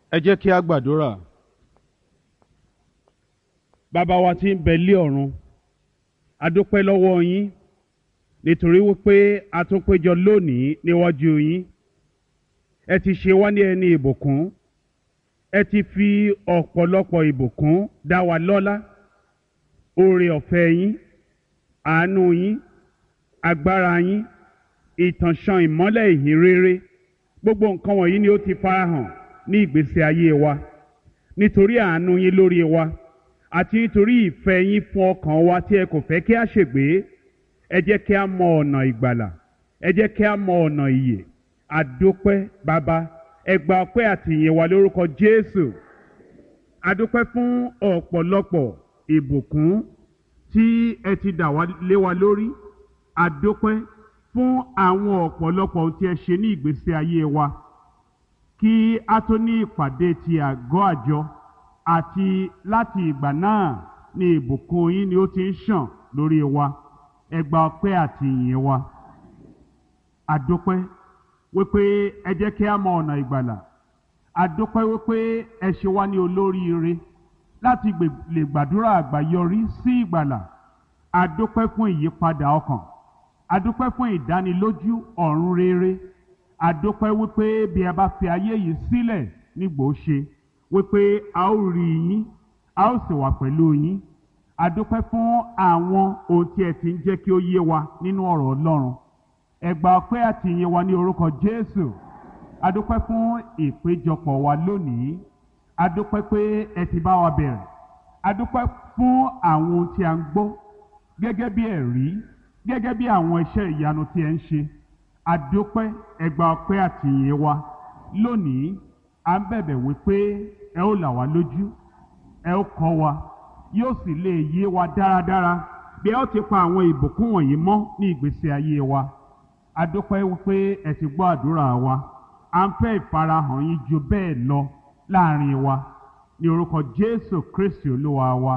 Ẹ jẹ́ kí a gbàdúrà. Bàbá wa tí ń bẹ lé ọ̀run, a dúpẹ́ lọ́wọ́ yín nítorí wípé a tún péjọ lónìí níwájú yín. Ẹ ti ṣe wá ní ẹni ìbùkún. Ẹ ti fi ọ̀pọ̀lọpọ̀ ìbùkún dá wa lọ́lá. Oore ọ̀fẹ́ yín, àánú yín, agbára yín, ìtànṣán ìmọ́lẹ̀ ìhìn rere, gbogbo nǹkan wọ̀nyí ni ó ti farahàn ní ìgbésí ayé wa. Nítorí àánú yín lórí wa àti nítorí ìfẹ́ yín fún ọkàn wa tí ẹ kò fẹ́ kí a ṣègbé, ẹ jẹ́ kí a mọ ọ̀nà ìgbàlà, ẹ jẹ́ kí a mọ ọ̀nà ìyè. A dúpẹ́ Bàbá, ẹ gba ọpẹ́ àti ìyìn wa lórúkọ Jésù. A dúpẹ́ fún ọ̀pọ̀lọpọ̀ ìbùkún tí ẹ ti dà wá lé wa lórí. A dúpẹ́ fún àwọn ọ̀pọ̀lọpọ̀ ohun tí ẹ ṣe ní ìgbésí ayé wa. Kí a tó ní ìpàdé ti àgọ́ àjọ àti láti ìgbà náà ni ìbùkún yín ni ó ti ń ṣàn lórí wa. Ẹ gba ọpẹ́ àti ìyìn wa. A dúpẹ́ wípé ẹ jẹ́ kí a mọ ọ̀nà ìgbàlà. A dúpẹ́ wípé ẹ ṣe wá ní olóríire láti lè gbàdúrà àgbáyọrí sí ìgbàlà. A dúpẹ́ fún ìyípadà ọkàn. A dúpẹ́ fún ìdánilójú ọ̀run rere. A dúpẹ́ wípé bí ẹ bá fi ayé yìí sílẹ̀ nígbò ṣe wípé a ó rí yín, a ó sì wà pẹ̀lú yín. A dúpẹ́ fún àwọn ohun tí ẹ ti ń jẹ́ kí ó yé wa nínú ọ̀rọ̀ Ọlọ́run. Ẹ gba ọpẹ́ àti ìyìn wa ní orúkọ Jésù. A dúpẹ́ fún ìpéjọpọ̀ wa lónìí. A dúpẹ́ pé ẹ ti bá wa bẹ̀rẹ̀. A dúpẹ́ fún àwọn ohun tí a ń gbọ́ gẹ́gẹ́ bí ẹ̀rí, gẹ́gẹ́ bí àwọn iṣẹ́ ìyanu tí ẹ ń ṣe. A dúpẹ́, ẹ gba ọpẹ́ àti ìyìn wa. Lónìí, a ń bẹ̀bẹ̀ wípé ẹ ó là wá lójú, ẹ ó kọ́ wa, yóò sì lè yé wa dáradára bí ẹ ó ti pa àwọn ìbùkún wọ̀nyí mọ́ ní ìgbésí ayé wa. A dúpẹ́ wípé ẹ ti gbọ́ àdúrà wa. À ń fẹ́ ìfarahàn yín ju bẹ́ẹ̀ lọ láàrin wa. Ní orúkọ Jésù Kristi Olúwa wa.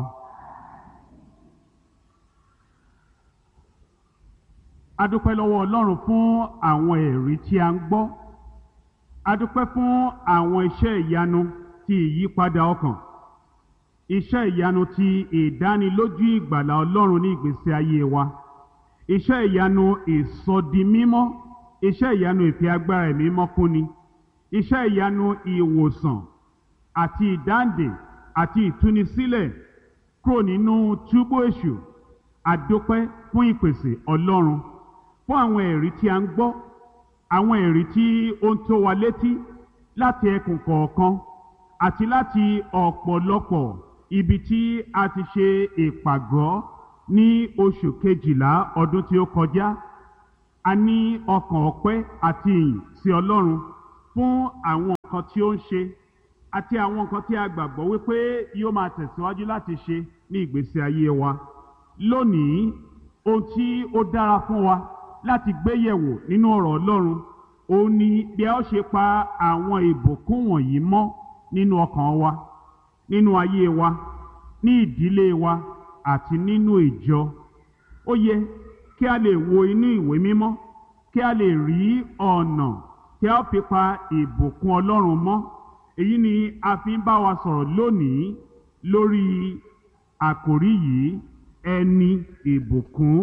A dúpẹ́ lọ́wọ́ Ọlọ́run fún àwọn ẹ̀rí tí a ń gbọ́. A dúpẹ́ fún àwọn iṣẹ́ ìyanu ti ìyípadà ọkàn. Iṣẹ́ ìyanu ti ìdánilójú ìgbàlà Ọlọ́run ní ìgbésí ayé wa. Iṣẹ́ ìyanu ìsọdimímọ́. Iṣẹ́ ìyanu ìfi agbára ẹ̀mí mímọ́ kúnni. Iṣẹ́ ìyanu ìwòsàn àti ìdáǹdè àti ìtúnisílẹ̀ kúrò nínú túbú èṣù. A dúpẹ́ fún ìpèsè Ọlọ́run fún àwọn ẹ̀rí tí a ń gbọ́, àwọn ẹ̀rí tí ó ń tó wa létí láti ẹkùn kọ̀ọ̀kan àti láti ọ̀pọ̀lọpọ̀ ibi tí a ti ṣe ìpàgọ́ ní oṣù kejìlá ọdún tí ó kọjá. A ní ọkàn ọpẹ́ àti ìyìn sí Ọlọ́run fún àwọn nǹkan tí ó ń ṣe àti àwọn nǹkan tí a gbàgbọ́ wípé yóò máa tẹ̀síwájú láti ṣe ní ìgbésí ayé wa. Lónìí, ohun tí ó dára fún wa láti gbé yẹ̀wò nínú ọ̀rọ̀ Ọlọ́run, òun ni bí a ó ṣe pa àwọn ìbùkún wọ̀nyí mọ́ nínú ọkàn wa, nínú ayé wa, ní ìdílé wa àti nínú ìjọ. Ó yẹ kí a lè wo inú ìwé mímọ́, kí a lè rí ọ̀nà tí a ó fi pa ìbùkún Ọlọ́run mọ́. Èyí ni a fi ń bá wa sọ̀rọ̀ lónìí lórí àkòrí yìí, ẹni ìbùkún.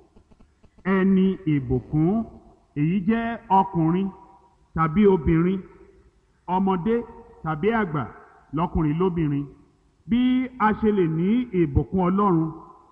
Ẹni ìbùkún. Èyí jẹ́ ọkùnrin tàbí obìnrin, ọmọdé tàbí àgbà, lọ́kùnrin lóbìnrin. Bí a ṣe lè ní ìbùkún Ọlọ́run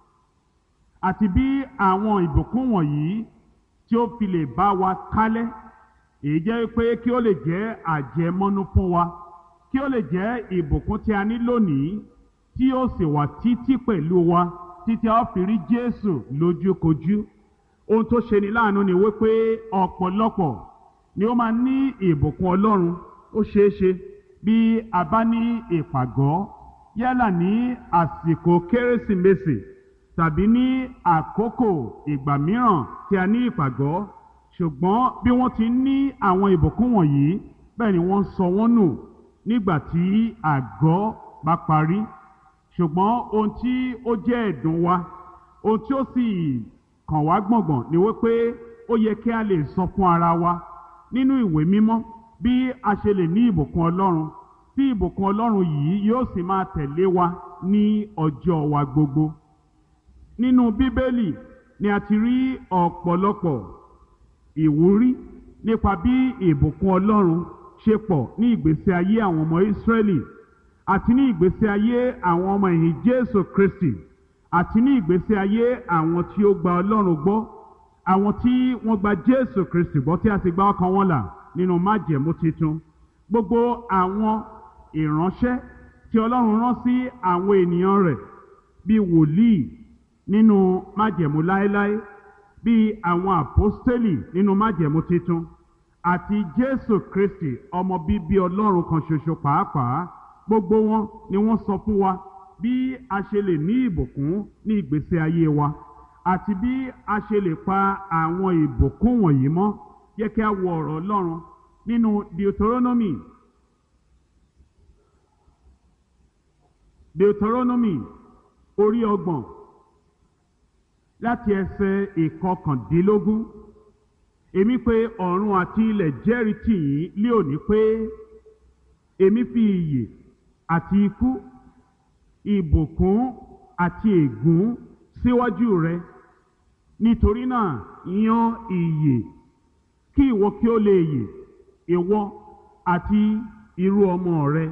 àti bí àwọn ìbùkún wọ̀nyí tí ó fi lè bá wa kálẹ̀. Èyí jẹ́ pé kí ó lè jẹ́ àjẹmọ́nú fún wa, kí ó lè jẹ́ ìbùkún tí a ní lónìí tí ó sì wà títí pẹ̀lú wa títí a ó fi rí Jésù lójúkojú. Ohun tó ṣe ni láàánú ni wípé ọ̀pọ̀lọpọ̀ ni ó máa ní ìbùkún Ọlọ́run. Ó ṣeé ṣe bí a bá ní ìpàgọ́ yálà ní àsìkò Kérésìmesì tàbí ní àkókò ìgbà mìíràn tí a ní ìpàgọ́, ṣùgbọ́n bí wọ́n ti ní àwọn ìbùkún wọ̀nyí, bẹ́ẹ̀ ni wọ́n sọ wọ́n nù nígbà tí àgọ́ bá parí. Ṣùgbọ́n ohun tí ó jẹ́ ẹ̀dùn wa, ohun tí ó sì kàn wá gbọ̀ngbọ̀n ni wípé ó yẹ kí a lè sọ fún ara wa nínú ìwé mímọ́ bí a ṣe lè ní ìbùkún Ọlọ́run tí ìbùkún Ọlọ́run yìí yóò sì máa tẹ̀lé wa ní ọjọ́ wa gbogbo. Nínú Bíbélì ni a ti rí ọ̀pọ̀lọpọ̀ ìwúrí nípa bí ìbùkún Ọlọ́run ṣe pọ̀ ní ìgbésí ayé àwọn ọmọ Ísírẹ́lì àti ní ìgbésí ayé àwọn ọmọ ẹ̀yìn Jésù Kristi àti ní ìgbésí ayé àwọn tí ó gba Ọlọ́run gbọ́, àwọn tí wọ́n gba Jésù Kristi gbọ́ tí a sì gba ọkàn wọn là nínú májẹ̀mú titun. Gbogbo àwọn ìránṣẹ́ tí Ọlọ́run rán sí àwọn ènìyàn rẹ̀ bí wòlíì nínú májẹ̀mú láéláé, bí àwọn àpọ́stélì nínú májẹ̀mú titun, àti Jésù Kristi ọmọ bíbí Ọlọ́run kan ṣoṣo pàápàá, gbogbo wọn ni wọ́n sọ fún wa bí a ṣe lè ní ìbùkún ní ìgbésí ayé wa àti bí a ṣe lè pa àwọn ìbùkún wọ̀nyí mọ́. Jẹ́ kí a wo ọ̀rọ̀ Ọlọ́run nínú Deuteronomy orí 30 láti ẹsẹ̀ 19. Èmi pé ọ̀run àti ilẹ̀ jẹ́rìí tì yín lé òní pé èmi fi ìyè àti ikú, ìbùkún àti ègún síwájú rẹ. Nítorí náà yan ìyè kí ìwọ kí ó lè yè, ìwọ àti irú ọmọ rẹ.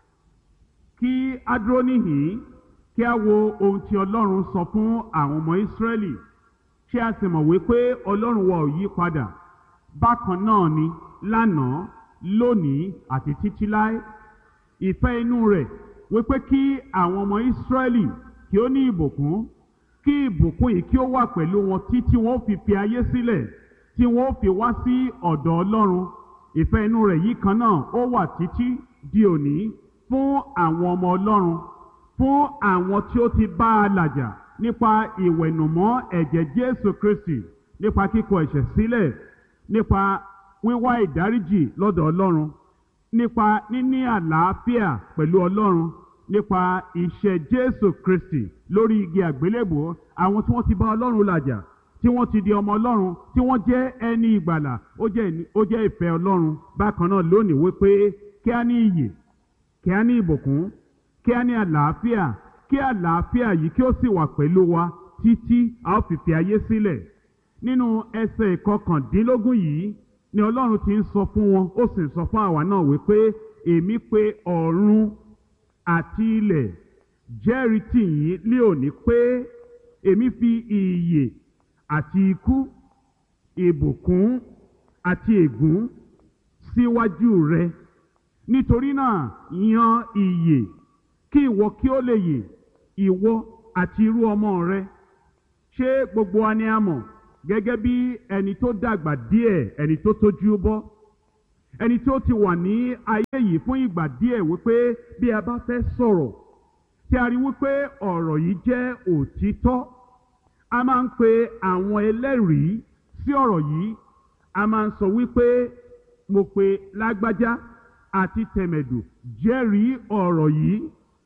Kí a dúró níhìn-ín kí a wo ohun tí Ọlọ́run sọ fún àwọn ọmọ Ísírẹ́lì, ṣé a sì mọ̀ wípé Ọlọ́run wa ò yí padà, bákan náà ni lánàá, lónìí àti títí láé. Ìfẹ́ inú rẹ̀ wípé kí àwọn ọmọ Ísírẹ́lì kí ó ní ìbùkún, kí ìbùkún yìí kí ó wà pẹ̀lú wọn títí wọn ó fi ayé sílẹ̀, tí wọn ó fi wá sí ọ̀dọ̀ Ọlọ́run. Ìfẹ́ inú rẹ̀ yìí kan náà ó wà títí di òní fún àwọn ọmọ Ọlọ́run, fún àwọn tí ó ti bá a làjà nípa ìwẹ̀nùmọ́ ẹ̀jẹ̀ Jésù Kristi, nípa kíkọ ẹ̀ṣẹ̀ sílẹ̀, nípa wíwá ìdáríjì lọ́dọ̀ Ọlọ́run, nípa níní àlàáfíà pẹ̀lú Ọlọ́run, nípa iṣẹ́ Jésù Kristi lórí igi àgbélébùú. Àwọn tí wọ́n ti bá Ọlọ́run làjà, tí wọ́n ti di ọmọ Ọlọ́run, tí wọ́n jẹ́ ẹni ìgbàlà, ó jẹ́ ìfẹ́ Ọlọ́run bákan náà lónìí wípé kí a ní ìyè, kí a ní ìbùkún, kí a ní àlàáfíà, kí àlàáfíà yìí kí ó sì wà pẹ̀lú wa títí a ó fi ayé sílẹ̀. Nínú ẹsẹ̀ 19 yìí ni Ọlọ́run ti ń sọ fún wọn, ó sì ń sọ fún àwa náà wípé èmi pé ọ̀run àti ilẹ̀ jẹ́rìí tì yín lé òní pé èmi fi ìyè àti ikú, ìbùkún àti ègún síwájú rẹ. Nítorí náà yan ìyè kí ìwọ kí ó lè yè, ìwọ àti irú ọmọ rẹ. Ṣé gbogbo wa ni a mọ̀ gẹ́gẹ́ bí ẹni tó dàgbà díẹ̀, ẹni tó tójú bọ́, ẹni tó ti wà ní ayé yìí fún ìgbà díẹ̀, wípé bí a bá fẹ́ sọ̀rọ̀ tí a rí wípé ọ̀rọ̀ yìí jẹ́ òtítọ́, a máa ń pe àwọn ẹlẹ́rìí sí ọ̀rọ̀ yìí. A máa ń sọ wípé mo pe lágbájá àti tẹ̀mẹ̀dù jẹ́rìí ọ̀rọ̀ yìí.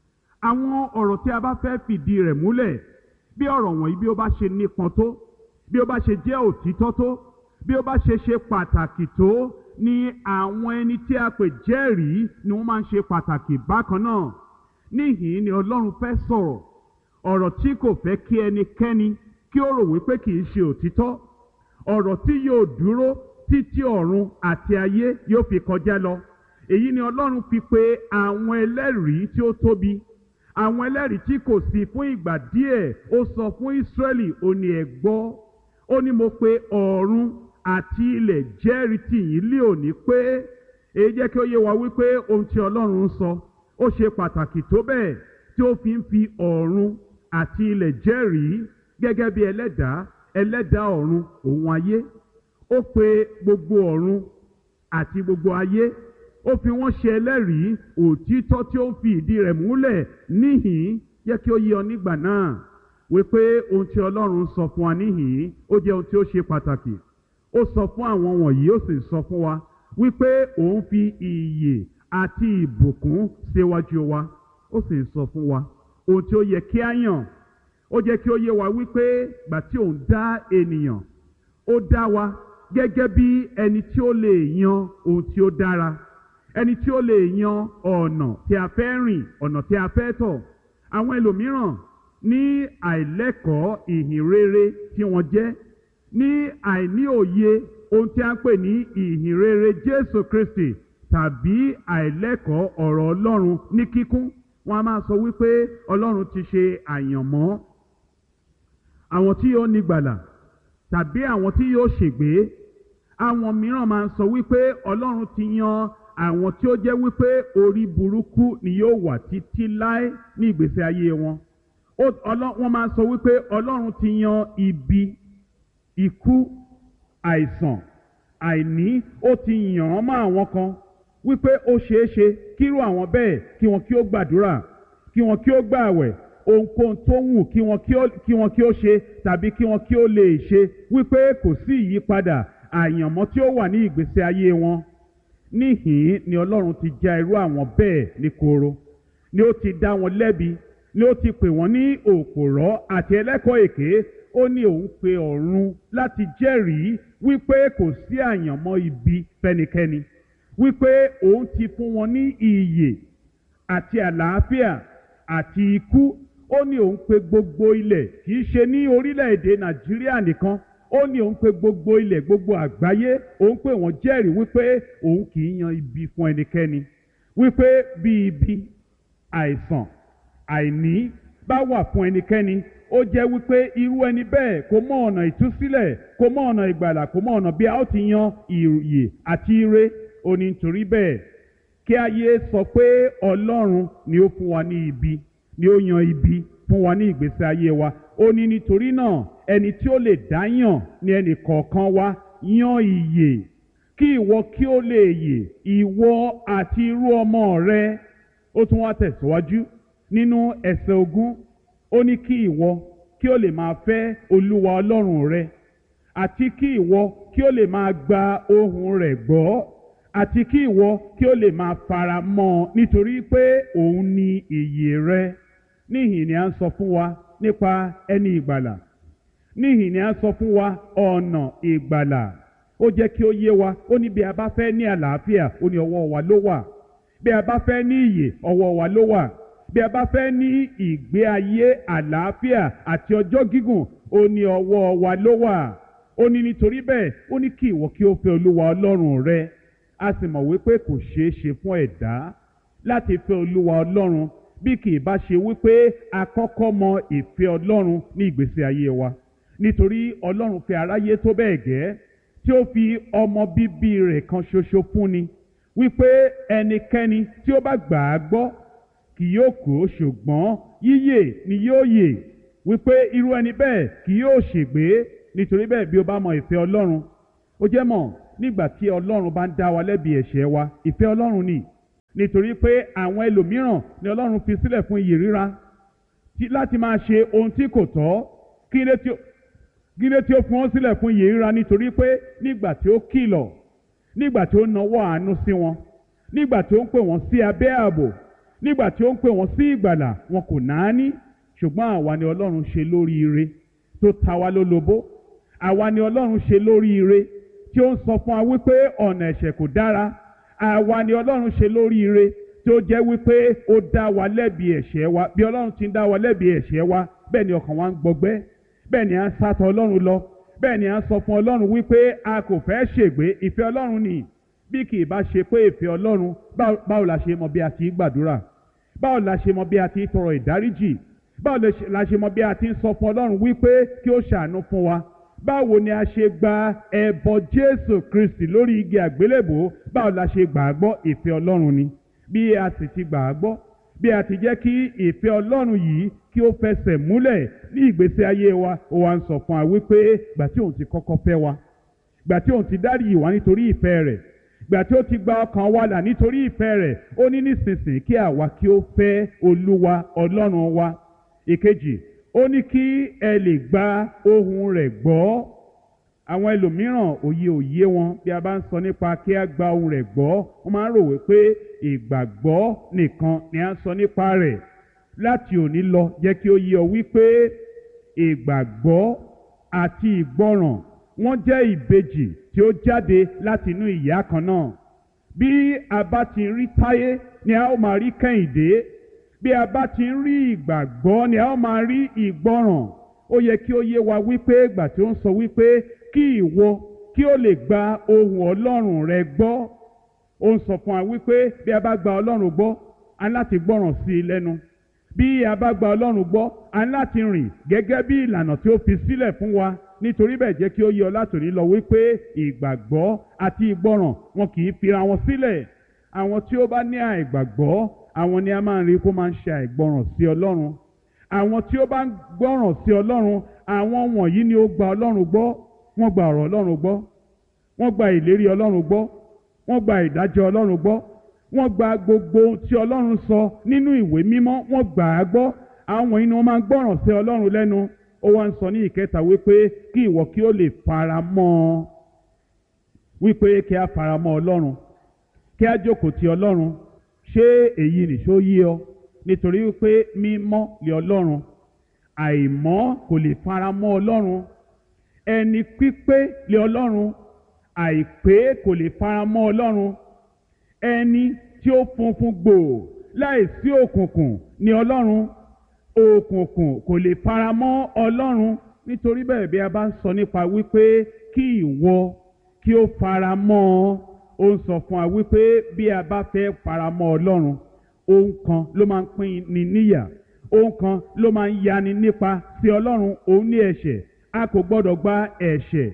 Àwọn ọ̀rọ̀ tí a bá fẹ́ fìdí rẹ̀ múlẹ̀, bí ọ̀rọ̀ wọ̀nyí bí ó bá ṣe nípọn tó, bí ó bá ṣe jẹ́ òtítọ́ tó, bí ó bá ṣe pàtàkì tó, ni àwọn ẹni tí a pè jẹ́rìí ni wọ́n máa ń ṣe pàtàkì bákan náà. Níhìn-ín ni Ọlọ́run fẹ́ sọ̀rọ̀ ọ̀rọ̀ tí kò fẹ́ kí ẹnikẹ́ni kí ó rò wípé kì í ṣe òtítọ́, ọ̀rọ̀ tí yóò dúró títí ọ̀run àti ayé yóò fi kọjá lọ. Èyí ni Ọlọ́run fi pe àwọn ẹlẹ́rìí tí ó tóbi, àwọn ẹlẹ́rìí tí kò sí fún ìgbà díẹ̀. Ó sọ fún Ísírẹ́lì, ó ní ẹ gbọ́, ó ní mo pe ọ̀run àti ilẹ̀ jẹ́rìí tì yín lé òní pé. Èyí jẹ́ kí ó yé wa wípé ohun tí Ọlọ́run ń sọ ó ṣe pàtàkì tó bẹ́ẹ̀ tí ó fi ń fi ọ̀run àti ilẹ̀ jẹ́rìí gẹ́gẹ́ bí ẹlẹ́dàá ọ̀run òun ayé. Ó pe gbogbo ọ̀run àti gbogbo ayé, ó fi wọ́n ṣe ẹlẹ́rìí òtítọ́ tí ó ń fi ìdí rẹ̀ múlẹ̀. Níhìn yẹ kí ó yé ọ nígbà náà wípé ohun tí Ọlọ́run sọ fún wa níhìn ó jẹ́ ohun tí ó ṣe pàtàkì. Ó sọ fún àwọn wọ̀nyí, ó sì sọ fún wa wípé òun fi ìyè àti ìbùkún síwájú wa. Ó sì sọ fún wa ohun tí ó yẹ kí á yàn. Ó jẹ́ kí ó yé wa wípé gbà tí òun dá ènìyàn, ó dá wa gẹ́gẹ́ bí ẹni tí ó lè yan ohun tí ó dára. ẹni tí ó lè yan ọ̀nà tí a fẹ́ rìn, ọ̀nà tí a fẹ́ tọ̀. Àwọn ẹlòmíràn ní àìlẹ́kọ̀ọ́ ìhìn rere tí wọ́n jẹ́, ní àìní òye ohun tí a ń pè ní ìhìn rere Jésù Kristi, tàbí àìlẹ́kọ̀ọ́ ọ̀rọ̀ Ọlọ́run ní kíkún. Wọ́n a máa sọ wípé Ọlọ́run ti ṣe àyànmọ́ àwọn tí yóò nígbàlà tàbí àwọn tí yóò ṣègbé. Àwọn mìíràn máa ń sọ wípé Ọlọ́run ti yan àwọn tí ó jẹ́ wípé orí burúkú ni yóò wà títí láé ní ìgbésí ayé wọn. Wọ́n máa ń sọ wípé Ọlọ́run ti yan ibi, ikú, àìsàn, àìní, ó ti yàn án mọ́ àwọn kan wípé ó ṣeé ṣe kírú àwọn bẹ́ẹ̀ kí wọn kí ó gbàdúrà, kí wọn kí ó gbààwẹ̀, ohunkóhun tó wù kí wọn kí ó ṣe tàbí kí wọn kí ó lè ṣe, wípé kò sí ìyípadà àyànmọ́ tí ó wà ní ìgbésí ayé wọn. Níhìn ni Ọlọ́run ti já irú àwọn bẹ́ẹ̀ ní koro, ni ó ti dá wọn lẹ́bi, ni ó ti pè wọ́n ní òpòrọ́ àti ẹlẹ́kọ̀ọ́ èké. Ó ní òun pe ọ̀run láti jẹ́rìí wípé kò sí àyànmọ́ ibi fẹ́nikẹ́ni, wípé òun ti fún wọn ní ìyè àti àlàáfíà àti ikú. Ó ní òun pe gbogbo ilẹ̀, kì í ṣe ní orílẹ̀-èdè Nàìjíríà nìkan. Ó ní òun pe gbogbo ilẹ̀, gbogbo àgbáyé, òun pè wọ́n jẹ́rìí wípé òun kì í yan ibi fún ẹnikẹ́ni, wípé bí ibi, àìsàn, àìní bá wà fún ẹnikẹ́ni, ó jẹ́ wípé irú ẹni bẹ́ẹ̀ kò mọ ọ̀nà ìtúsílẹ̀, kò mọ ọ̀nà ìgbàlà, kò mọ ọ̀nà bí a ó ti yan ìyè àti ire. Ó ní nítorí bẹ́ẹ̀ kí ayé sọ pé Ọlọ́run ni ó fún wa ní ibi, ni ó yan ibi fún wa ní ìgbésí ayé wa. Ó ní nítorí náà ẹni tí ó lè dáyàn ní ẹnì kọ̀ọ̀kan wa yan ìyè, kí ìwọ kí ó lè yè, ìwọ àti irú ọmọ rẹ. Ó tún wá tẹ̀síwájú nínú ẹsẹ̀ 20. Ó ní kí ìwọ kí ó lè máa fẹ́ Olúwa Ọlọ́run rẹ, àti kí ìwọ kí ó lè máa gba ohùn rẹ̀ gbọ́, àti kí ìwọ kí ó lè máa fara mọ́ ọ, nítorí pé òun ni ìyè rẹ. Níhìn ni a ń sọ fún wa nípa ẹni ìgbàlà. Níhìn ni a ń sọ fún wa ọ̀nà ìgbàlà. Ó jẹ́ kí ó yé wa. Ó ní bí a bá fẹ́ ní àlàáfíà, ó ní ọwọ́ wa ló wà. Bí a bá fẹ́ ní ìyè, ọwọ́ wa ló wà. Bí a bá fẹ́ ní ìgbé ayé àlàáfíà àti ọjọ́ gígùn, ó ní ọwọ́ wa ló wà. Ó ní nítorí bẹ́ẹ̀, ó ní kí ìwọ kí ó fẹ́ Olúwa Ọlọ́run rẹ. A sì mọ̀ wípé kò ṣeé ṣe fún ẹ̀dá láti fẹ́ Olúwa Ọlọ́run bí kì í bá ṣe wípé a kọ́kọ́ mọ ìfẹ́ Ọlọ́run ní ìgbésí ayé wa. Nítorí Ọlọ́run fẹ́ aráyé tó bẹ́ẹ̀ gẹ́ tí ó fi ọmọ bíbí rẹ̀ kan ṣoṣo fúnni, wípé ẹnikẹ́ni tí ó bá gbà á gbọ́ kì yóò kú, ṣùgbọ́n yíyè ni yóò yè, wípé irú ẹni bẹ́ẹ̀ kì yóò ṣègbé. Nítorí bẹ́ẹ̀ bí o bá mọ ìfẹ́ Ọlọ́run, ó jẹ́ mọ̀ nígbà tí Ọlọ́run bá ń dá wa lẹ́bi ẹ̀ṣẹ̀ wa, ìfẹ́ Ọlọ́run ni. Nítorí pé àwọn ẹlòmíràn ni Ọlọ́run fi sílẹ̀ fún ìyè ríra láti máa ṣe ohun tí kò tọ́. Kí ló tí ó fún wọn sílẹ̀ fún ìyè ríra? Nítorí pé nígbà tí ó kìlọ̀, nígbà tí ó nawọ́ àánú sí wọn, nígbà tí ó ń pè wọ́n sí abẹ́ ààbò, nígbà tí ó ń pè wọ́n sí ìgbàlà, wọn kò náání. Ṣùgbọ́n àwa ni Ọlọ́run ṣe lóríire tó ta wá lólobó. Àwa ni Ọlọ́run ṣe lóríire tí ó ń sọ fún wa wípé ọ̀nà ẹ̀ṣẹ̀ kò dára. Àwa ni Ọlọ́run ṣe lóríire tí ó jẹ́ wípé ó dá wa lẹ́bi ẹ̀ṣẹ̀ wa. Bí Ọlọ́run ti ń dá wa lẹ́bi ẹ̀ṣẹ̀ wa, bẹ́ẹ̀ ni ọkàn wa ń gbọgbẹ́, bẹ́ẹ̀ ni à ń sátọ̀ Ọlọ́run lọ, bẹ́ẹ̀ ni à ń sọ fún Ọlọ́run wípé a kò fẹ́ ṣègbé. Ìfẹ́ Ọlọ́run ni. Bí kì í bá ṣe pé ìfẹ́ Ọlọ́run, báwo la ṣe mọ bí a ti gbàdúrà? Báwo la ṣe mọ bí a ti tọrọ ìdáríjì? Báwo la ṣe mọ bí a ti ń sọ fún Ọlọ́run wípé kí ó ṣàánú fún wa? Báwo ni a ṣe gba ẹbọ Jésù Kristi lórí igi àgbélébùú? Báwo la ṣe gbà á gbọ́? Ìfẹ́ Ọlọ́run ni. Bí a sì ti gbà á gbọ́, bí a ti jẹ́ kí ìfẹ́ Ọlọ́run yìí kí ó fẹsẹ̀ múlẹ̀ ní ìgbésí ayé wa, ó wá ń sọ fún wa wípé gbà tí òun ti kọ́kọ́ fẹ́ wa, gbà tí òun ti dáríjì wá nítorí ìfẹ́ rẹ̀, gbà tí ó ti gba ọkàn wa là nítorí ìfẹ́ rẹ̀, ó ní nísinsìnyí kí àwa kí ó fẹ́ Olúwa Ọlọ́run wa. Ìkejì, ó ní kí ẹ lè gba ohùn rẹ̀ gbọ́. Àwọn ẹlòmíràn òye wọn bí a bá ń sọ nípa kí a gba ohùn rẹ̀ gbọ́, wọ́n máa ń rò wípé ìgbàgbọ́ nìkan ni a ń sọ nípa rẹ̀. Láti òní lọ, jẹ́ kí ó yé ọ wípé ìgbàgbọ́ àti ìgbọràn wọ́n jẹ́ ìbejì tí ó jáde láti inú ìyá kan náà. bí a bá ti rí Táyé ni a ó máa rí Kẹ́hìndé, bí a bá ti rí ìgbàgbọ́ ni a ó máa rí ìgbọràn. Ó yẹ kí ó yé wa wípé ìgbà tí ó ń sọ wípé kí ìwọ kí ó lè gba ohùn Ọlọ́run rẹ gbọ́, ó ń sọ fún wa wípé bí a bá gba Ọlọ́run gbọ́ a ní láti gbọ́ràn sí i lẹ́nu. Bí a bá gba Ọlọ́run gbọ́ a ní láti rìn gẹ́gẹ́ bí ìlànà tí ó fi sílẹ̀ fún wa. Nítorí bẹ́ẹ̀ jẹ́ kí ó yé ọ látòní lọ wípé ìgbàgbọ́ àti ìgbọràn wọn kì í fira wọn sílẹ̀. Àwọn tí ó bá ní àìgbàgbọ́, àwọn ni a máa ń rí kó máa ń ṣe àìgbọràn sí Ọlọ́run. Àwọn tí ó bá ń gbọ́ràn sí Ọlọ́run, àwọn wọ̀nyí ni ó gba Ọlọ́run gbọ́. Wọ́n gba ọ̀rọ̀ Ọlọ́run gbọ́, wọ́n gba ìlérí Ọlọ́run gbọ́, wọ́n gba ìdájọ́ Ọlọ́run gbọ́, wọ́n gba gbogbo ohun tí Ọlọ́run sọ nínú ìwé mímọ́, wọ́n gbà á gbọ́. Àwọn wọ̀nyí ni wọ́n máa ń gbọ́ràn sí Ọlọ́run lẹ́nu. Ó wá ń sọ ní ìkẹta wípé kí ìwọ kí ó lè fara mọ́ ọ, wípé kí a fara mọ́ Ọlọ́run, kí a jókòó ti Ọlọ́run. Ṣé èyí nìṣó yé ọ? Nítorí wípé mímọ́ lé Ọlọ́run, àìmọ́ kò lè fara mọ́ Ọlọ́run. Ẹni pípé lé Ọlọ́run, àìpé kò lè fara mọ́ Ọlọ́run. Ẹni tí ó funfun gbòò láìsí òkùnkùn ni Ọlọ́run. Òkùnkùn kò lè fara mọ́ Ọlọ́run. Nítorí bẹ́ẹ̀ bí a bá ń sọ nípa wípé kí ìwọ kí ó fara mọ́ ọ, ó ń sọ fún wa wípé bí a bá fẹ́ fara mọ́ Ọlọ́run, ohun kan ló máa ń pín ni níyà, ohun kan ló máa ń yani nípa sí Ọlọ́run, òun ní ẹ̀ṣẹ̀. A kò gbọ́dọ̀ gba ẹ̀ṣẹ̀,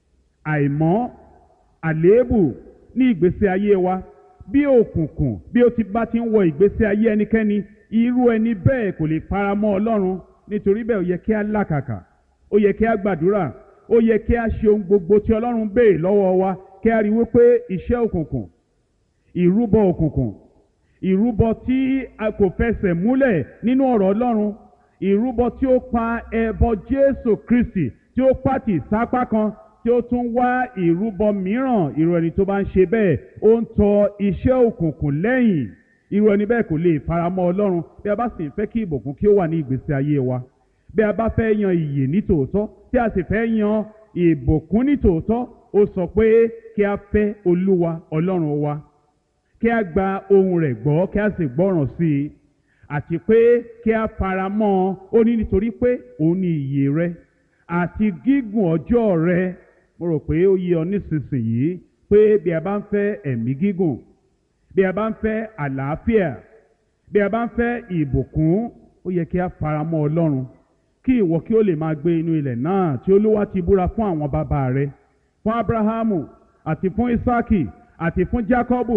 àìmọ́, àléébù ní ìgbésí ayé wa. Bí òkùnkùn bí ó bá ti ń wọ ìgbésí ayé ẹnikẹ́ni, irú ẹni bẹ́ẹ̀ kò lè fara mọ́ Ọlọ́run. Nítorí bẹ́ẹ̀ ó yẹ kí a làkàkà, ó yẹ kí a gbàdúrà, ó yẹ kí a ṣe ohun gbogbo tí Ọlọ́run béèrè lọ́wọ́ wa, kí a rí wípé iṣẹ́ òkùnkùn, ìrúbọ òkùnkùn, ìrúbọ tí a kò fẹsẹ̀ múlẹ̀ nínú ọ̀rọ̀ Ọlọ́run, ìrúbọ tí ó pa ẹbọ Jésù Kristi tí ó pàtì sápá kan, tí ó tún wá ìrúbọ mìíràn. Irú ẹni tó bá ń ṣe bẹ́ẹ̀ ó ń tọ iṣẹ́ òkùnkùn lẹ́yìn. Irú ẹni bẹ́ẹ̀ kò lè faramọ́ Ọlọ́run. Bí a bá sì ń fẹ́ kí ìbùkún kí ó wà ní ìgbésí ayé wa, bí a bá fẹ́ yan ìyè ní tòótọ́, tí a sì fẹ́ yan ìbùkún ní tòótọ́, ó sọ pé kí a fẹ́ Olúwa Ọlọ́run wa, kí a gba ohùn rẹ̀ gbọ́, kí a sì gbọ́ràn sí i, àti pé kí a faramọ́. Ó ní nítorí pé òun ni ìyè rẹ àti gígùn ọjọ́ rẹ. Mo rò pé ó yé ọ nísinsìnyí pé bí a bá ń fẹ́ ẹ̀mí gígùn, bí a bá ń fẹ́ àlàáfíà, bí a bá ń fẹ́ ìbùkún, ó yẹ kí a faramọ́ Ọlọ́run, kí ìwọ kí ó lè máa gbé inú ilẹ̀ náà tí Olúwa ti búra fún àwọn bàbá rẹ, fún Ábúráhámù àti fún Ísákì àti fún Jákọ́bù,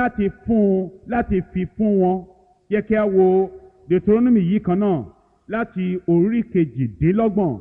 láti fi fún wọn. Yẹ kí a wo Deuteronomy yìí kan náà láti orí kejìdínlọ́gbọ̀n.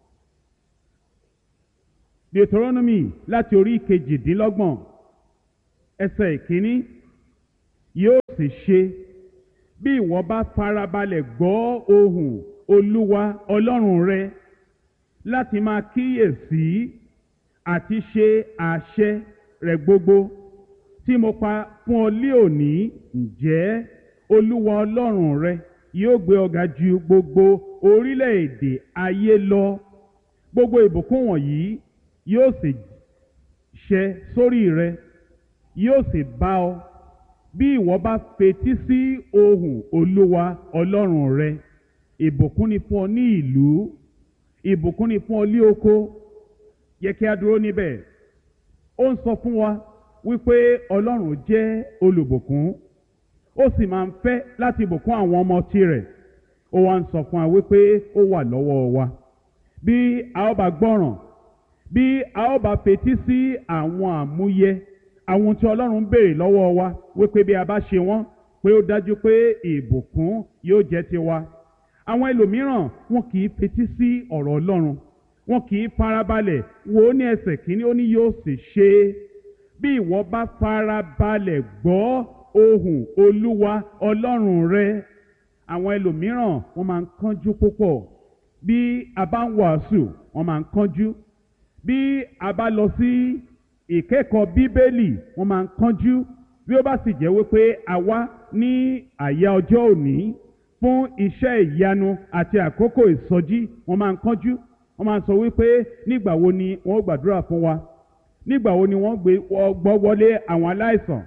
Deuteronomy láti orí kejìdínlọ́gbọ̀n ẹsẹ̀ ìkíní. Yóò sì ṣe bí ìwọ bá farabalẹ̀ gbọ́ ohùn Olúwa Ọlọ́run rẹ láti máa kíyèsí àti ṣe àṣẹ rẹ̀ gbogbo tí mo pa fún ọ lé òní, ǹjẹ́ Olúwa Ọlọ́run rẹ yóò gbé ọ ga ju gbogbo orílẹ̀-èdè ayé lọ. Gbogbo ìbùkún wọ̀nyí yóò sì ṣẹ sórí rẹ, yóò sì bá ọ bí ìwọ bá fetí sí ohùn Olúwa Ọlọ́run rẹ. Ìbùkún ni fún ọ ní ìlú, ìbùkún ni fún ọ ní oko. Yẹ kí a dúró níbẹ̀. Ó ń sọ fún wa wípé Ọlọ́run jẹ́ olùbùkún, ó sì máa ń fẹ́ láti bùkún àwọn ọmọ tirẹ̀. Ó wá ń sọ fún wa wípé ó wà lọ́wọ́ wa. Bí a ó bá gbọ́ràn, bí a ó bá fetí sí àwọn àmúyẹ, àwọn tí Ọlọ́run béèrè lọ́wọ́ wa, wípé bí a bá ṣe wọ́n, pé ó dájú pé ìbùkún yóò jẹ́ tiwa. Àwọn ẹlòmíràn wọn kì í fetí sí ọ̀rọ̀ Ọlọ́run, wọn kì í farabalẹ̀ wò ó ní ẹsẹ̀ kìíní, ó ní yóò sì ṣe bí ìwọ bá farabalẹ̀ gbọ́ ohùn Olúwa Ọlọ́run rẹ. Àwọn ẹlòmíràn wọ́n máa ń kánjú púpọ̀. Bí a bá ń wàásù, wọ́n máa ń kánjú. Bí a bá lọ sí ìkẹ́kọ̀ọ́ Bíbélì, wọ́n máa ń kánjú. Bí ó bá sì jẹ́ wípé a wá ní àyà ọjọ́ òní fún iṣẹ́ ìyanu àti àkókò ìsọjí, wọ́n máa ń kánjú. Wọ́n máa ń sọ wípé nígbà wo ni wọ́n gbàdúrà fún wa, nígbà wo ni wọ́n gbọ́ wọlé àwọn aláìsàn,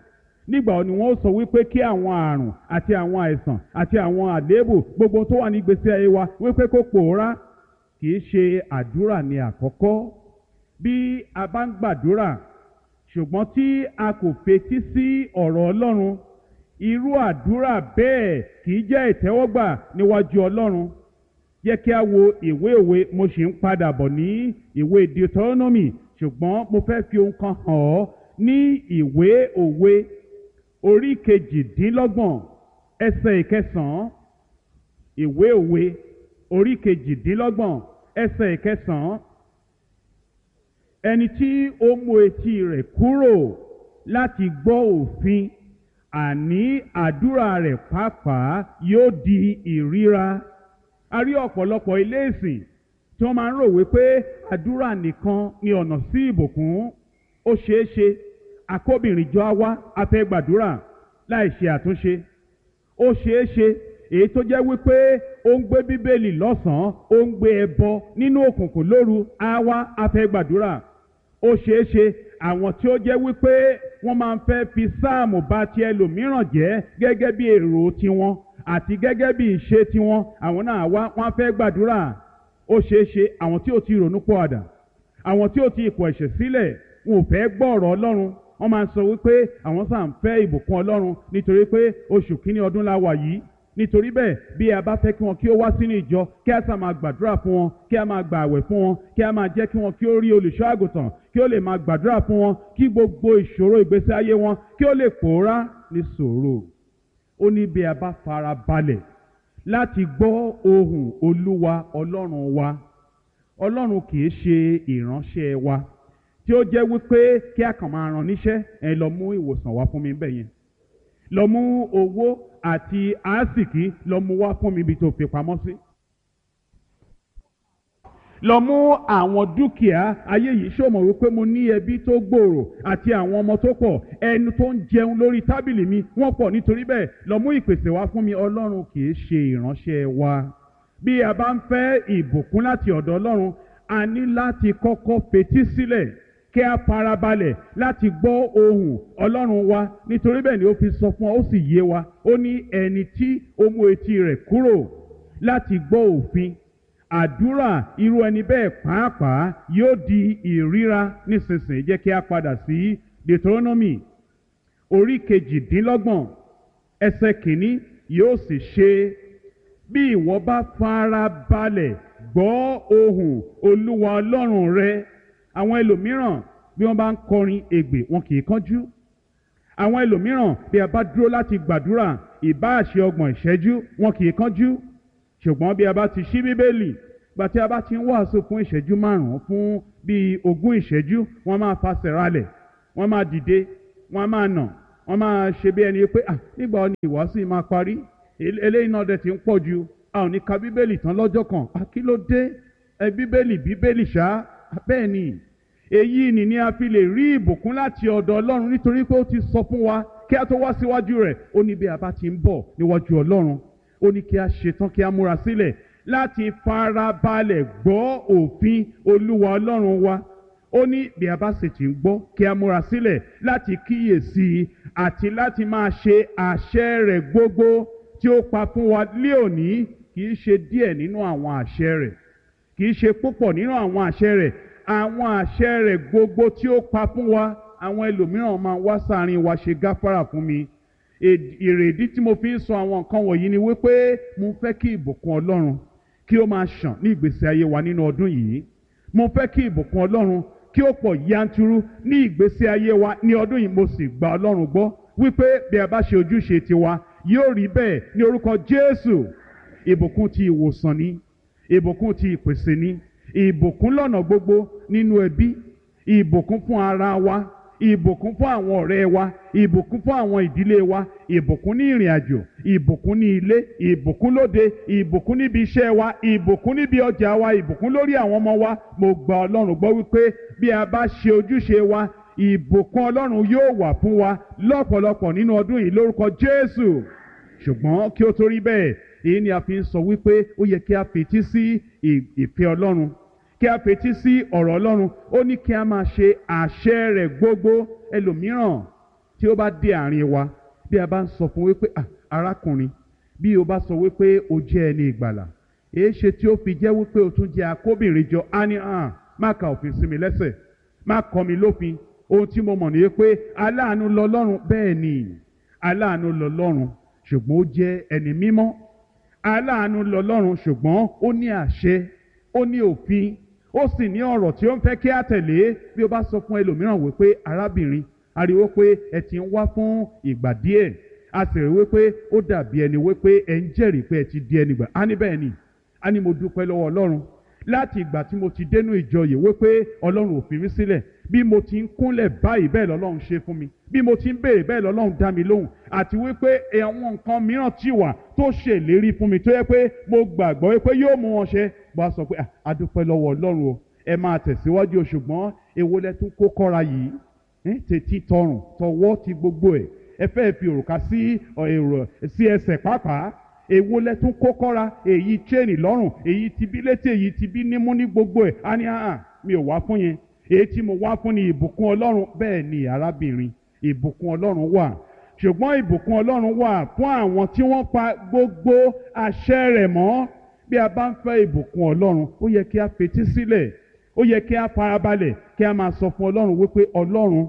nígbà wo ni wọ́n ó sọ wípé kí àwọn àrùn àti àwọn àìsàn àti àwọn àléébù gbogbo tó wà ní ìgbésí ayé wa wípé kó pòórá? Kì í ṣe àdúrà ní àkọ́kọ́. Bí a bá ń gbàdúrà ṣùgbọ́n tí a kò fetí sí ọ̀rọ̀ Ọlọ́run, irú àdúrà bẹ́ẹ̀ kì í jẹ́ ìtẹ́wọ́gbà níwájú Ọlọ́run. Jẹ́ kí a wo ìwé òwe. Mo sì ń padà bọ̀ ní ìwé Deuteronomy, ṣùgbọ́n mo fẹ́ fi ohun kan hàn ọ́ ní ìwé òwe orí kejìdínlọ́gbọ̀n ẹsẹ̀ ìkẹsàn-án. Ìwé òwe orí kejìdínlọ́gbọ̀n ẹsẹ̀ ìkẹsàn-án. Ẹni tí ó mú etí rẹ̀ kúrò láti gbọ́ òfin, àní àdúrà rẹ̀ pàápàá yóò di ìríra. A rí ọ̀pọ̀lọpọ̀ ilé ìsìn tí wọ́n máa ń rò wípé àdúrà nìkan ni ọ̀nà sí ìbùkún. Ó ṣeé ṣe akóbìnrin jọ á wá a fẹ́ gbàdúrà láì ṣe àtúnṣe. Ó ṣeé ṣe èyí tó jẹ́ wípé ó ń gbé bíbélì lọ́sàn-án, ó ń gbé ẹbọ nínú òkùnkùn lóru, á wá a fẹ́ gbàdúrà. Ó ṣeé ṣe àwọn tí ó jẹ́ wípé wọ́n máa ń fẹ́ fi sáàmù bà ti ẹlòmíràn jẹ́ gẹ́gẹ́ bí èrò tiwọn àti gẹ́gẹ́ bí ìṣe tiwọn, àwọn náà wá wọ́n fẹ́ gbàdúrà. Ó ṣeé ṣe àwọn tí ó ti ronú pọ̀àdà, àwọn tí ó ti kọ̀ ẹ̀ṣẹ̀ sílẹ̀, wọn ò fẹ́ gbọ́ ọ̀rọ̀ Ọlọ́run. Wọ́n máa ń sọ wípé àwọn sáà ń fẹ́ ìbùkún Ọlọ́run nítorí pé oṣù kìíní ọdún la wà yìí. Nítorí bẹ́ẹ̀, bí a bá fẹ́ kí wọn kí ó wá sínú ìjọ, kí a sá máa gbàdúrà fún wọn, kí a máa gbà àwẹ̀ fún wọn, kí a máa jẹ́ kí wọn kí ó rí olùṣọ́ àgùntàn, kí ó lè máa gbàdúrà fún wọn, kí gbogbo ìṣòro ìgbésí ayé wọn kí ó lè pòórá. Ní sùúrù, ó ní bí a bá fara balẹ̀ láti gbọ́ ohùn Olúwa Ọlọ́run wa. Ọlọ́run kì í ṣe ìránṣẹ́ wa tí ó jẹ́ wípé kí a kàn máa rán níṣẹ́, ẹ lọ mú ìwòsàn wá fún mi bẹ́ẹ̀ yẹn, lọ mú owó àti àásìkí lọ mú wá fún mi ibi tó fi pamọ́ sí, lọ mú àwọn dúkìá ayé yìí. ṣó mọ̀ wípé mo ní ẹbí tó gbòòrò àti àwọn ọmọ tó pọ̀, ẹnu tó ń jẹun lórí tábìlì mi wọ́n pọ̀, nítorí bẹ́ẹ̀ lọ mú ìpèsè wá fún mi. Ọlọ́run kì í ṣe ìránṣẹ́ wa. Bí a bá ń fẹ́ ìbùkún láti ọ̀dọ̀ Ọlọ́run, a ní láti kọ́kọ́ fetí sílẹ̀ kí a farabalẹ̀ láti gbọ́ ohùn Ọlọ́run wa. Nítorí bẹ́ẹ̀ ni ó fi sọ fún wa, ó sì yé wa. Ó ní ẹni tí ó mú etí rẹ̀ kúrò láti gbọ́ òfin, àdúrà irú ẹni bẹ́ẹ̀ pàápàá yóò di ìríra. Nísinsìnyí jẹ́ kí a padà sí Deuteronomy orí kejìdínlọ́gbọ̀n ẹsẹ̀ kìíní. Yóò sì ṣe bí ìwọ bá farabalẹ̀ gbọ́ ohùn Olúwa Ọlọ́run rẹ. Àwọn ẹlòmíràn bí wọ́n bá ń kọrin ègbè, wọn kì í kánjú. Àwọn ẹlòmíràn bí a bá dúró láti gbàdúrà ìbáà ṣe 30 ìṣẹ́jú, wọn kì í kánjú. Ṣùgbọ́n bí a bá ti ṣí bíbélì, gbà tí a bá ti ń wàásù fún ìṣẹ́jú 5, fún bíi 20 ìṣẹ́jú, wọ́n máa fasẹ̀ ralẹ̀, wọ́n máa dìde, wọ́n máa nà, wọ́n máa ṣe bí ẹni pé nígbà wo ni ìwàásù yìí máa parí? Eléyìí náà dẹ̀ ti ń pọ̀ jù, a ò ní ka bíbélì tán lọ́jọ́ kan. Kí ló dé? Bíbélì ṣá. Bẹ́ẹ̀ ni, èyí ni a fi lè rí ìbùkún láti ọ̀dọ̀ Ọlọ́run, nítorí pé ó ti sọ fún wa kí a tó wá síwájú rẹ̀. Ó ní bí a bá ti ń bọ̀ níwájú Ọlọ́run, ó ní kí a ṣetán, kí a múra sílẹ̀ láti farabalẹ̀ gbọ́ òfin Olúwa Ọlọ́run wa. Ó ní bí a bá sì ti ń gbọ́, kí a múra sílẹ̀ láti kíyèsí àti láti máa ṣe àṣẹ rẹ̀ gbogbo tí ó pa fún wa lé òní. Kì í ṣe díẹ̀ nínú àwọn àṣẹ rẹ̀, kì í ṣe púpọ̀ nínú àwọn àṣẹ rẹ̀, àwọn àṣẹ rẹ̀ gbogbo tí ó pa fún wa. Àwọn ẹlòmíràn máa wá sáàrin wa ṣe gáfárà fún mi. Ìrèdí tí mo fi ń sọ àwọn nǹkan wọ̀nyí ni wípé mo fẹ́ kí ìbùkún Ọlọ́run kí ó máa ṣàn ní ìgbésí ayé wa nínú ọdún yìí. Mo fẹ́ kí ìbùkún Ọlọ́run kí ó pọ̀ yanturu ní ìgbésí ayé wa ní ọdún yìí. Mo sì gba Ọlọ́run gbọ́ wípé bí a bá ṣe ojúṣe tiwa yóò rí bẹ́ẹ̀ ní orúkọ Jésù. Ìbùkún ti ìwòsàn ni, ìbùkún ti ìpèsè ni, ìbùkún lọ́nà gbogbo nínú ẹbí, ìbùkún fún ara wa, ìbùkún fún àwọn ọ̀rẹ́ wa, ìbùkún fún àwọn ìdílé wa, ìbùkún ní ìrìn àjò, ìbùkún ní ilé, ìbùkún lóde, ìbùkún níbi iṣẹ́ wa, ìbùkún níbi ọjà wa, ìbùkún lórí àwọn ọmọ wa. Mo gba Ọlọ́run gbọ́ wípé bí a bá ṣe ojúṣe wa, ìbùkún Ọlọ́run yóò wà fún wa lọ́pọ̀lọpọ̀ nínú ọdún yìí lórúkọ Jésù. Ṣùgbọ́n kí ó tó rí bẹ́ẹ̀, èyí ni a fi ń sọ wípé ó yẹ kí a fetí sí ìfẹ́ Ọlọ́run, kí a fetí sí ọ̀rọ̀ Ọlọ́run. Ó ní kí a máa ṣe àṣẹ rẹ̀ gbogbo. Ẹlòmíràn tí ó bá dé àárín wa bí a bá ń sọ fún wípé arákùnrin, bí o bá sọ wípé o jẹ́ ẹni ìgbàlà, èé ṣe tí ó fi jẹ́ wípé o tún jẹ́ akóbìnrin jọ? Á ní má ka òfin sí mi lẹ́sẹ̀, má kọ́ mi lófin. Ohun tí mo mọ̀ nìyẹn pé aláàánú lọlọ́run. Bẹ́ẹ̀ ni, aláàánú lọlọ́run, ṣùgbọ́n ó jẹ́ ẹni mímọ́. Aláàánú lọlọ́run, ṣùgbọ́n ó ní àṣẹ, ó ní òfin, ó sì ní ọ̀rọ̀ tí ó ń fẹ́ kí á tẹ̀lé. Bí o bá sọ fún ẹlòmíràn wípé arábìnrin, a rí wípé ẹ ti ń wá fún ìgbà díẹ̀, a sì rí wípé ó dàbí ẹni wípé ẹ ń jẹ́rìí pé ẹ ti di ẹni gbà. Á ní bẹ́ẹ̀ ni, á ní mo dúpẹ́ lọ́wọ́ Ọlọ́run láti ìgbà tí mo ti dénú ìjọ yìí wípé Ọlọ́run ò fi mí sílẹ̀. Bí mo ti ń kúnlẹ̀ báyìí bẹ́ẹ̀ lọ́lọ́run ṣe fún mi, bí mo ti ń béèrè bẹ́ẹ̀ lọ́lọ́run dá mi lóhùn, àti wípé àwọn nǹkan mìíràn tí wà tó ṣèlérí fún mi tó yẹ pé mo gbàgbọ́ wípé yóò mú wọn ṣẹ. Bá a sọ pé a dúpẹ́ lọ́wọ́ Ọlọ́run o, ẹ máa tẹ̀síwájú, ṣùgbọ́n èwo lẹ tún kó kọ́ra yìí? Tètè tọrùn tọwọ́ ti gbogbo ẹ̀, ẹ fẹ́ fi òrùka sí ẹsẹ̀ pàápàá. Èwo lẹ tún kó kọ́ra? Èyí chain lọ́rùn, èyí ti bí létí, èyí ti bí nímú ní gbogbo ẹ̀. Á ní mi ò wá fún yẹn, èyí tí mo wá fún ni ìbùkún Ọlọ́run. Bẹ́ẹ̀ ni arábìnrin, ìbùkún Ọlọ́run wà, ṣùgbọ́n ìbùkún Ọlọ́run wà fún àwọn tí wọ́n pa gbogbo àṣẹ rẹ̀ mọ́. Bí a bá ń fẹ́ ìbùkún Ọlọ́run, ó yẹ kí a fetí sílẹ̀, ó yẹ kí a farabalẹ̀, kí a máa sọ fún Ọlọ́run wípé Ọlọ́run,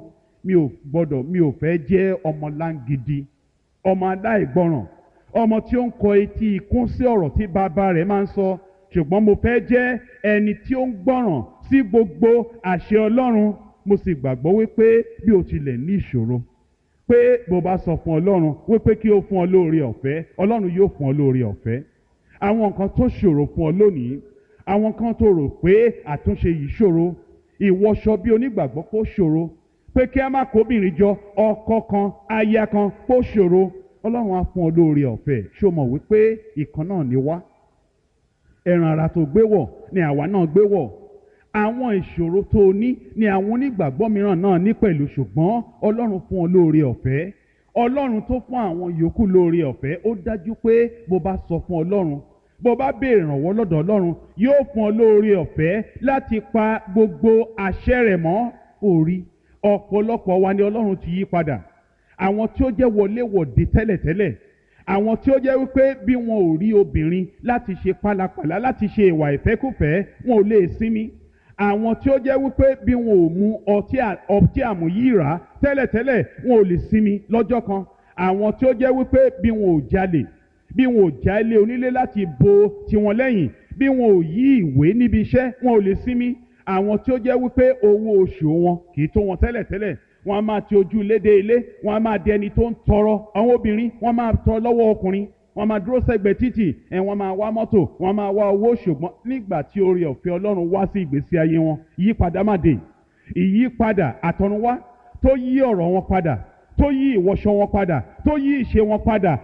mi ò fẹ́ jẹ́ ọmọ láńgidi, ọmọ aláìgbọràn, ọmọ tí ó ń kọ etí ikún sí ọ̀rọ̀ tí bàbá rẹ̀ máa ń sọ, ṣùgbọ́n mo fẹ́ jẹ́ ẹni tí ó ń gbọ́ràn sí gbogbo àṣẹ Ọlọ́run. Mo sì gbàgbọ́ wípé bí o tilẹ̀ ní ìṣòro, pé bó bá sọ fún Ọlọ́run wípé kí ó fún ọ lóore ọ̀fẹ́, Ọlọ́run yóò fún ọ lóore ọ̀fẹ́. Àwọn nǹkan tó ṣòro fún ọ lónìí, àwọn kan tó rò pé àtúnṣe yìí ṣòro, ìwọṣọ bí onígbàgbọ́ kó ṣòro, pé kí a má kóbìnrin jọ, ọkọ kan aya kan kó ṣòro, Ọlọ́run á fún ọ lóore ọ̀fẹ́. Ṣó mọ̀ wípé ìkan náà ni wá? Ẹran ara tó gbé wọ̀ ni àwa náà gbé wọ̀. Àwọn ìṣòro tó o ní ni àwọn onígbàgbọ́ mìíràn náà ní pẹ̀lú, ṣùgbọ́n Ọlọ́run fún ọ lóore ọ̀fẹ́. Ọlọ́run tó fún àwọn yòókù lóore ọ̀fẹ́, ó dájú pé bó bá sọ fún Ọlọ́run, bó bá béèrè ìrànwọ́ lọ́dọ̀ Ọlọ́run, yóò fún ọ lóore ọ̀fẹ́ láti pa gbogbo àṣẹ rẹ̀ mọ́. Orí ọ̀pọ̀lọpọ̀ wa ni Ọlọ́run ti yí padà. Àwọn tí ó jẹ́ wọléwọ̀de tẹ́lẹ̀tẹ́lẹ̀, àwọn tí ó jẹ́ wípé bí wọn ò rí obìnrin láti ṣe pálapàla, láti ṣe ìwà ìfẹ́kùfẹ́, wọn ò lè sinmi. Àwọn tí ó jẹ́ wípé bí wọn ò mu ọtí àmúyíra tẹ́lẹ̀tẹ́lẹ̀, wọn ò lè sinmi lọ́jọ́ kan. Àwọn tí ó jẹ́ wípé bí wọn ò jalè, bí wọn ò já ilé onílé láti bo tiwọn lẹ́yìn, bí wọn ò yí ìwé níbi iṣẹ́, wọn ò lè sinmi. Àwọn tí ó jẹ́ wípé owó oṣù wọn kì í tó wọn tẹ́lẹ̀tẹ́lẹ̀, wọ́n á máa ti ojú ilé dé ilé, wọ́n á máa di ẹni tó ń tọrọ. Àwọn obìnrin wọ́n máa tọrọ lọ́wọ́ ọkùnrin, wọ́n máa dúró sẹ́gbẹ̀ẹ́ títì, wọ́n máa wá mọ́tò, wọ́n máa wá owó. Ṣùgbọ́n nígbà tí oore ọ̀fẹ́ Ọlọ́run wá sí ìgbésí ayé wọn, ìyípadà má dé. Ìyípadà àtọ̀runwá tó yí ọ̀rọ̀ wọn padà, tó yí ìwọṣọ wọn padà, tó yí ìṣe wọn padà,